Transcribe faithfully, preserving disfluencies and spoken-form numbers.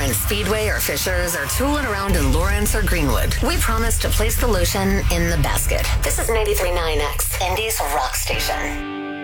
in Speedway or Fishers or tooling around in Lawrence or Greenwood, we promise to place the lotion in the basket. This is ninety-three point nine X, Indy's rock station.